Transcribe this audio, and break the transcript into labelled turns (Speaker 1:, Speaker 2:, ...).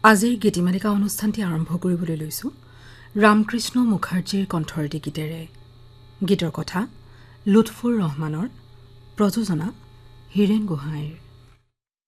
Speaker 1: আজিৰ গীতিমালিকা অনুষ্ঠানটি আৰম্ভ কৰিবলৈ লৈছোঁ ৰামকৃষ্ণ মুখাৰ্জীৰ কণ্ঠৰটি গীতেৰে। গীতৰ কথা লুৎফুৰ ৰহমানৰ, প্ৰযোজনা হীৰেন গোহাঁইৰ।